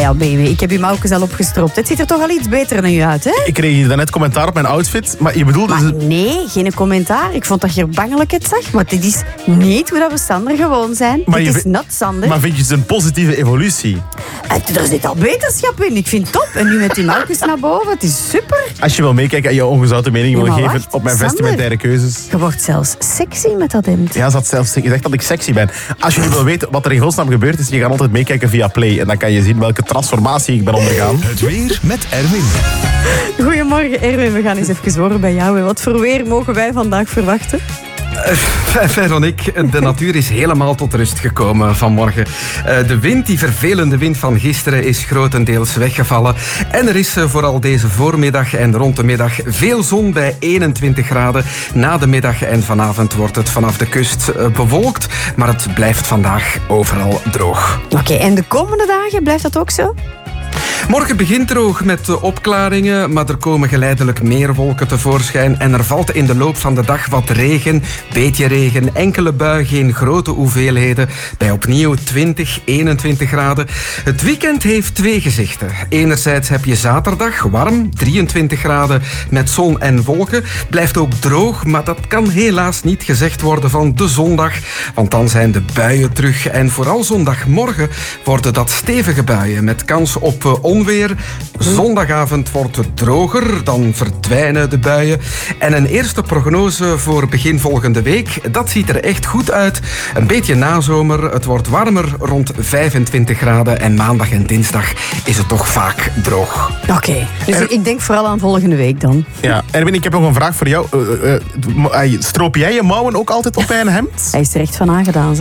ja, baby, ik heb je mouwtjes al opgestropt. Het ziet er toch al iets beter dan u uit, hè? Ik kreeg hier daarnet commentaar op mijn outfit, maar je bedoelde... Maar nee, geen commentaar. Ik vond dat je bangelijk het zag, maar dit is niet hoe dat we Sander gewoon zijn. Maar dit is not Sander. Maar vind je het een positieve evolutie? Er zit al beterschap in. Ik vind het top. En nu met die mouwtjes naar boven, het is super. Als je wil meekijken en je ongezouten mening wil Ja, maar geven wacht, op mijn Sander. vestimentaire keuzes... Je wordt zelfs sexy met dat hemd. Ja, ze had zelfs gezegd dat ik sexy ben. Als je nu wil weten wat er in godsnaam gebeurd is, je gaat altijd meekijken via Play. En dan kan je zien welke transformatie ik ben ondergaan. Het weer met Erwin. Goedemorgen, Erwin. We gaan eens even horen bij jou. Wat voor weer mogen wij vandaag verwachten? Veronique, de natuur is helemaal tot rust gekomen vanmorgen. De wind, die vervelende wind van gisteren, is grotendeels weggevallen. En er is vooral deze voormiddag en rond de middag veel zon bij 21 graden. Na de middag en vanavond wordt het vanaf de kust bewolkt. Maar het blijft vandaag overal droog. Oké, en de komende dagen blijft dat ook zo? Morgen begint droog met opklaringen, maar er komen geleidelijk meer wolken tevoorschijn en er valt in de loop van de dag wat regen, beetje regen, enkele bui, geen grote hoeveelheden, bij opnieuw 20, 21 graden. Het weekend heeft twee gezichten. Enerzijds heb je zaterdag warm, 23 graden met zon en wolken. Blijft ook droog, maar dat kan helaas niet gezegd worden van de zondag, want dan zijn de buien terug en vooral zondagmorgen worden dat stevige buien met kans op onweer. Zondagavond wordt het droger, dan verdwijnen de buien. En een eerste prognose voor begin volgende week, dat ziet er echt goed uit. Een beetje nazomer, het wordt warmer, rond 25 graden. En maandag en dinsdag is het toch vaak droog. Oké, dus ik denk vooral aan volgende week dan. Ja, Erwin, ik heb nog een vraag voor jou. Stroop jij je mouwen ook altijd op bij een hemd? Hij is er echt van aangedaan, hè?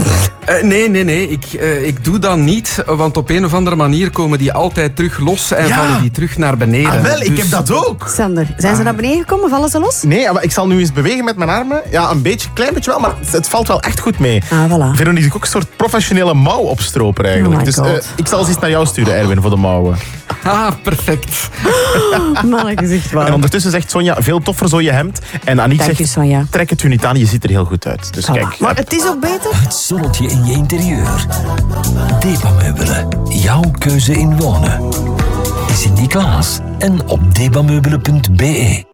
Nee. Ik doe dat niet, want op een of andere manier komen die altijd terug los en vallen die terug naar beneden. Ah, wel, ik Dus- heb dat ook. Sander, zijn ze naar beneden gekomen? Vallen ze los? Nee, maar ik zal nu eens bewegen met mijn armen. Ja, een beetje, klein beetje wel, maar het valt wel echt goed mee. Ah, voilà. Veronique is ook een soort professionele mouwopstroper eigenlijk. Oh my Dus God. ik zal ze eens naar jou sturen, Erwin, voor de mouwen. Ah, perfect. Mannengezicht, En waar. ondertussen zegt Sonja, veel toffer zo je hemd. En Aniek Dank je, zegt, Sonja. trek het u niet aan, je ziet er heel goed uit. Dus kijk. Maar het is ook beter. Het zonnetje in je interieur. Debameubelen. Jouw keuze in wonen. Sinterklaas en op debameubelen.be.